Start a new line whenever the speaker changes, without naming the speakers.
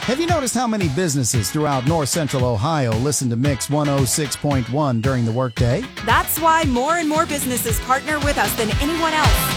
Have you noticed how many businesses throughout north central Ohio listen to Mix 106.1 during the workday?
That's why more and more businesses partner with us than anyone else.